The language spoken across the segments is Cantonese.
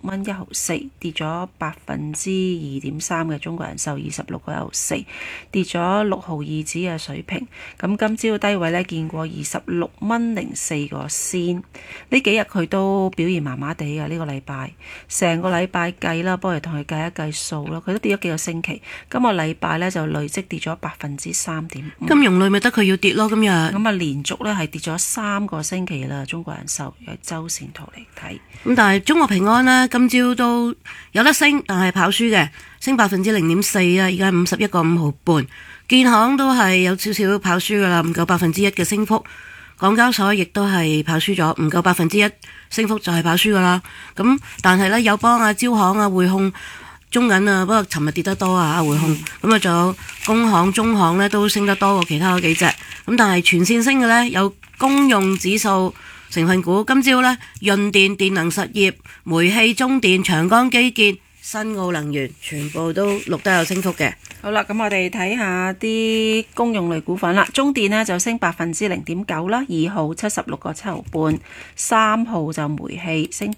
蚊1毫4，跌咗2.3%嘅中國人壽26.4，跌咗6毫2子嘅水平。咁今朝低位咧見過26.04仙，呢幾日佢都表現麻麻地嘅，呢個禮拜成個禮拜計啦，不如同佢計一計數啦，佢都跌咗幾個星期，今個禮拜咧就累積跌咗3.5%。 金融類咪得佢要跌咯，今日咁啊連續咧係跌咗3個星期啦，中國人壽由周線圖嚟睇。 咁但係中國平安呢，今朝都有得升，但係跑輸嘅，升0.4%啊，而家51個5毫半。建行都係有少少跑輸噶啦，唔夠1%嘅升幅。港交所亦都係跑輸咗，唔夠1%升幅就係跑輸噶啦。咁但係呢，友邦啊、招行啊、匯控中緊啊，不過尋日跌得多啊，匯控。咁啊，仲有工行、中行呢都升得多過其他嗰幾隻。咁但係全線升嘅呢，有公用指數成分股，今朝呢，潤電、電能實業、煤氣、中電、長江基建、新奧能源全部都錄得有升幅嘅。 好啦，咁我哋睇下啲公用類股份啦。中電呢就升0.9%啦，2號76個7毫半，3號就煤氣升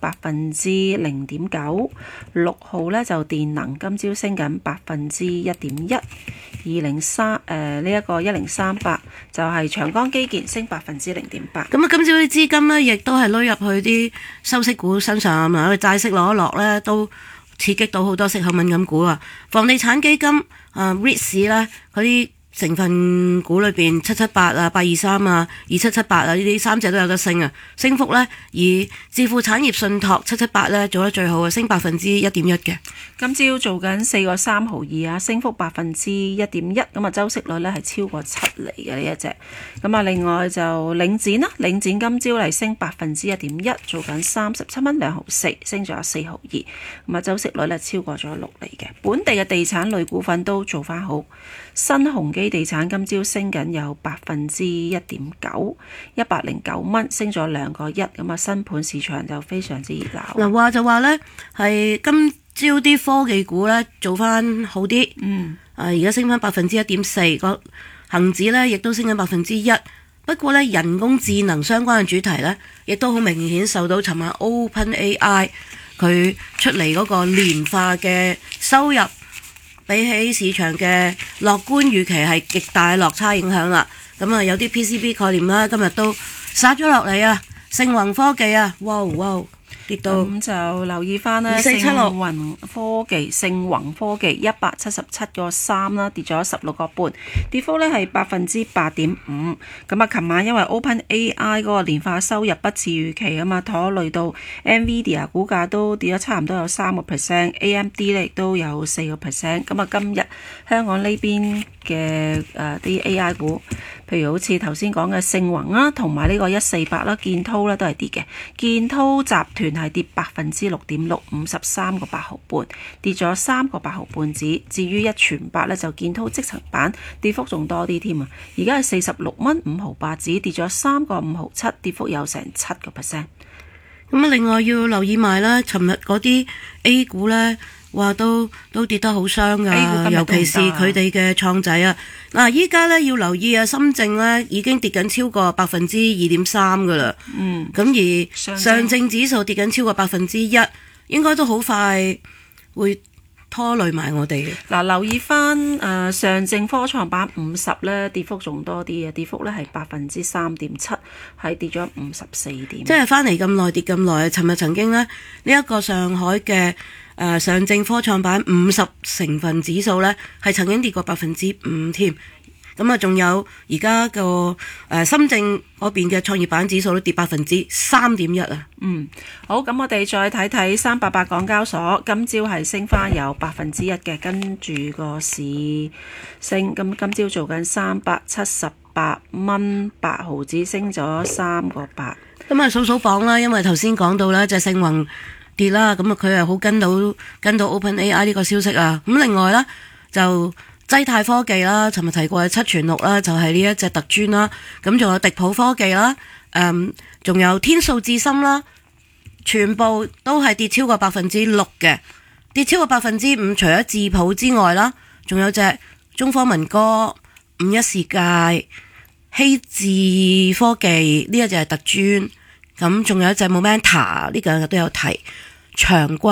0.9%，6號呢就電能今朝升緊1.1%，呢一個1038就係長江基建升0.8%。 咁啊，今朝啲資金呢亦都係攞入去啲收息股身上啊嘛，債息攞一落呢都刺激到好多息口敏感股啊，房地產基金REITs 咧，嗰啲成分股裏邊778啊、823啊、2778啊呢啲3隻都有得升啊，升幅咧以置富產業信託778咧做得最好啊，升1.1%嘅。 今朝做緊4個3毫2啊，升幅1.1%，咁啊周息率咧係超過7厘嘅呢一隻。咁啊另外就領展啦，領展今朝嚟升1.1%，做緊37蚊2毫4，升咗4毫2，咁啊周息率咧超過咗6厘嘅。本地嘅地產類股份都做翻好，新鴻基地產今朝升緊有1.9%，109蚊，升咗2個1，咁啊新盤市場就非常之熱鬧。 嗱話就話咧係今朝啲科技股咧做翻好啲，而家升翻1.4%，個恒指咧亦都升緊1%。不過咧人工智能相關嘅主題咧，亦都好明顯受到尋晚 OpenAI 佢出嚟嗰個年化嘅收入，比起市場嘅樂觀預期係極大落差影響啦。咁啊有啲 PCB 概念啦，今日都殺咗落嚟啊！盛宏科技啊，哇跌到咁就留意翻啦。盛宏科技177個3啦，跌咗16個半，跌幅咧係8.5%。咁啊，琴晚因為 OpenAI 嗰個年化收入不似預期啊嘛，拖累到 NVIDIA 股價都跌咗差唔多有3%，AMD 咧亦都有4%。咁啊，今日香港呢邊嘅啲 AI 股，譬如好似頭先講嘅盛宏啦，同埋呢個148啦、建滔啦都係跌嘅。建滔集團係跌6.6%，53個8毫半，跌咗3個8毫半子。至於1全8咧，就建滔積層板跌幅仲多啲添啊！而家係46蚊5毫8子，跌咗3個5毫7，跌幅有成7%。 咁啊，另外要留意埋啦，尋日嗰啲 A 股咧，話都跌得好傷噶，尤其是佢哋嘅創仔啊！嗱，依家咧要留意啊，深證咧已經跌緊超過2.3%噶啦。咁而上證指數跌緊超過1%，應該都好快會拖累埋我哋嘅。 嗱，留意翻上證科創板50咧，跌幅仲多啲嘅，跌幅咧係3.7%，係跌咗54點。 即係翻嚟咁耐跌咁耐，尋日曾經咧呢一個上海嘅上證科創板50成分指數咧係曾經跌過5%添。咁啊，仲有而家個深證嗰邊嘅創業板指數都跌3.1%啊。 好，咁我哋再睇睇388港交所，今朝係升翻有1%嘅，跟住個市升，咁今朝做緊378蚊8毫子，升咗3個8。 咁啊，數榜啦，因為頭先講到啦，就盛宏跌啦，咁啊佢係好跟到 OpenAI 呢個消息啊。咁另外啦，就濟泰科技啦，尋日提過嘅7全6啦，就係呢一隻特專啦。咁仲有迪普科技啦，仲有天數智深啦，全部都係跌超過6%嘅，跌超過5%。除咗智普之外啦，仲有隻中科民歌、51世界、希智科技呢一隻係特專。咁仲有一隻 Momenta 呢個都有提長關。